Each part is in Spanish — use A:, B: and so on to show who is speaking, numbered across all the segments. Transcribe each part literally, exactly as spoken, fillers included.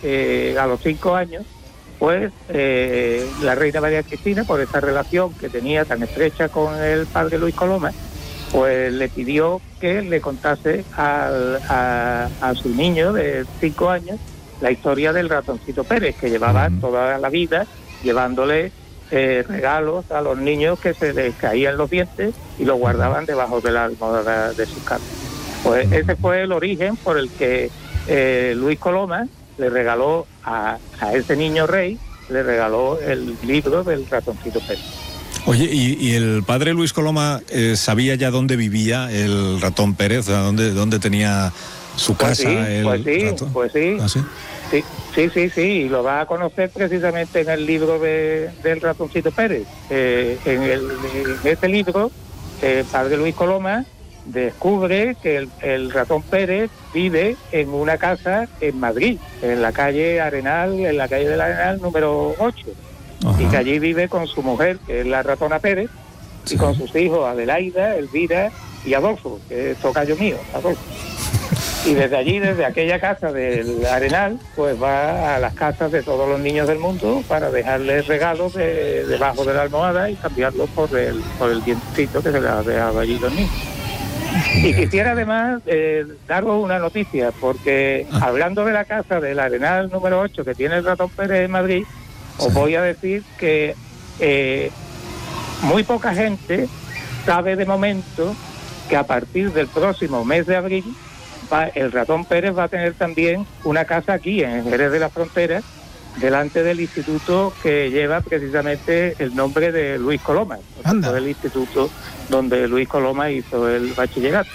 A: eh, a los cinco años, pues eh, la reina María Cristina, por esa relación que tenía tan estrecha con el padre Luis Coloma, pues le pidió que le contase al, a, a su niño de cinco años la historia del ratoncito Pérez, que llevaba uh-huh. toda la vida llevándole eh, regalos a los niños que se les caían los dientes y los guardaban debajo de la almohada de sus camas. Pues uh-huh. ese fue el origen por el que eh, Luis Coloma le regaló a, a ese niño rey, le regaló el libro del ratoncito Pérez.
B: Oye, ¿y, y el padre Luis Coloma eh, sabía ya dónde vivía el ratón Pérez? O sea, ¿dónde, dónde tenía su casa?
A: Pues sí,
B: el
A: pues sí,
B: ratón?
A: pues sí.
B: ¿Ah, sí?
A: Sí, sí, sí, sí, y lo va a conocer precisamente en el libro de, del ratoncito Pérez. Eh, en, el, en este libro, el eh, padre Luis Coloma descubre que el, el ratón Pérez vive en una casa en Madrid, en la calle Arenal, en la calle del Arenal número ocho. Ajá. Y que allí vive con su mujer, que es la ratona Pérez, sí. y con sus hijos Adelaida, Elvira y Adolfo, que es tocayo mío, Adolfo. Y desde allí, desde aquella casa del Arenal, pues va a las casas de todos los niños del mundo para dejarles regalos de, debajo de la almohada y cambiarlos por el, por el dientecito que se les ha dejado allí los niños. Y quisiera además eh, daros una noticia, porque ah. hablando de la casa del Arenal número ocho que tiene el ratón Pérez en Madrid, sí. os voy a decir que eh, muy poca gente sabe de momento que a partir del próximo mes de abril va, el ratón Pérez va a tener también una casa aquí en Jerez de la Frontera, delante del instituto que lleva precisamente el nombre de Luis Coloma, el instituto donde Luis Coloma hizo el bachillerato.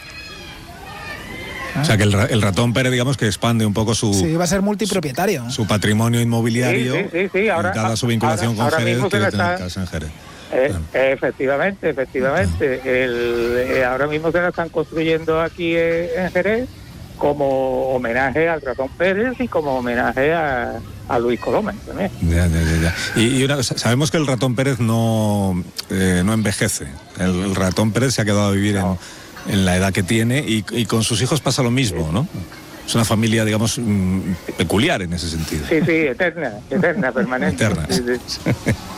B: O sea que el, el ratón Pérez, digamos que expande un poco su...
C: Sí, va a ser multipropietario.
B: Su, su patrimonio inmobiliario.
A: Sí, sí, sí, sí. Ahora,
B: dada su vinculación
A: ahora,
B: con
A: ahora
B: Jerez, quiere tener
A: está,
B: casa en Jerez.
A: Eh, eh, efectivamente, efectivamente. Uh-huh. El, eh, ahora mismo se la están construyendo aquí eh, en Jerez como homenaje al ratón Pérez y como homenaje a, a Luis Coloma también.
B: Ya, ya, ya, ya. Y, y una, sabemos que el ratón Pérez no, eh, no envejece. El, el ratón Pérez se ha quedado a vivir no. en, en la edad que tiene y, y con sus hijos pasa lo mismo, sí. ¿no? Es una familia, digamos, mmm, peculiar en ese sentido.
A: Sí, sí, eterna, eterna, permanente.
B: Eterna.
A: Sí, sí.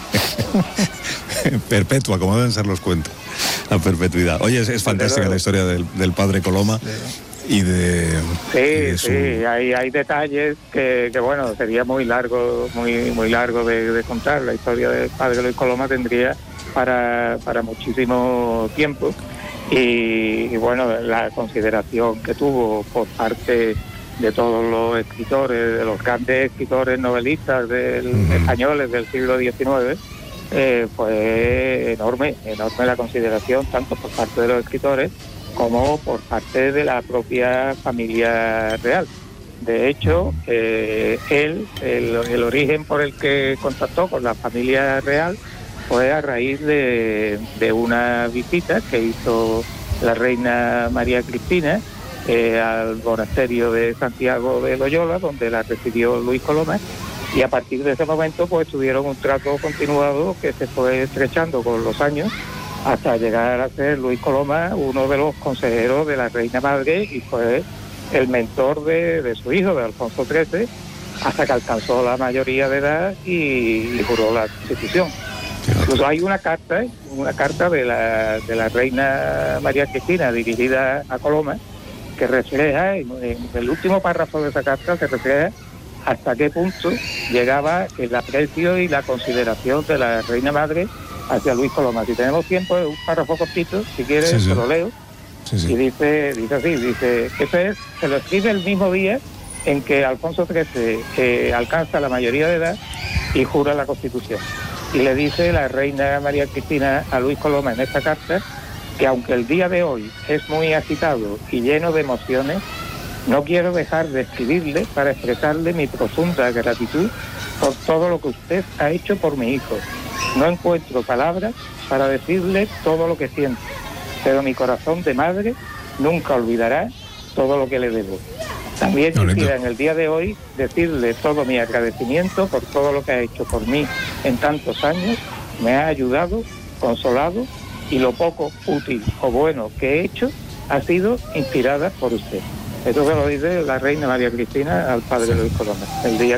B: Perpetua, como deben ser los cuentos. La perpetuidad. Oye, es, es fantástica la historia del, del padre Coloma. Sí. Y de,
A: sí,
B: y de su...
A: sí, hay, hay detalles que, que, bueno, sería muy largo, muy muy largo de, de contar. La historia del padre Luis Coloma tendría para, para muchísimo tiempo. Y, y, bueno, la consideración que tuvo por parte de todos los escritores, de los grandes escritores novelistas del, uh-huh. españoles del siglo diecinueve, eh, fue enorme, enorme la consideración, tanto por parte de los escritores como por parte de la propia familia real. De hecho, eh, él, el, el origen por el que contactó con la familia real fue a raíz de, de una visita que hizo la reina María Cristina eh, al monasterio de Santiago de Loyola, donde la recibió Luis Coloma, y a partir de ese momento pues tuvieron un trato continuado que se fue estrechando con los años, hasta llegar a ser Luis Coloma uno de los consejeros de la reina madre y fue el mentor de, de su hijo, de Alfonso trece, hasta que alcanzó la mayoría de edad y, y juró la Constitución. Incluso hay una carta, una carta de la, de la reina María Cristina dirigida a Coloma, que refleja, en, en el último párrafo de esa carta se refleja hasta qué punto llegaba el aprecio y la consideración de la reina madre hacia Luis Coloma. Si tenemos tiempo, es un párrafo cortito, si quieres, sí, sí. te lo leo. Sí, sí. Y dice, dice así, dice, eso es, se lo escribe el mismo día en que Alfonso trece eh, alcanza la mayoría de edad y jura la Constitución. Y le dice la reina María Cristina a Luis Coloma en esta carta que aunque el día de hoy es muy agitado y lleno de emociones, no quiero dejar de escribirle para expresarle mi profunda gratitud por todo lo que usted ha hecho por mi hijo. No encuentro palabras para decirle todo lo que siento, pero mi corazón de madre nunca olvidará todo lo que le debo. También quisiera en el día de hoy decirle todo mi agradecimiento por todo lo que ha hecho por mí en tantos años. Me ha ayudado, consolado y lo poco útil o bueno que he hecho ha sido inspirada por usted. Esto se lo dice la reina María Cristina al padre Luis Coloma, el día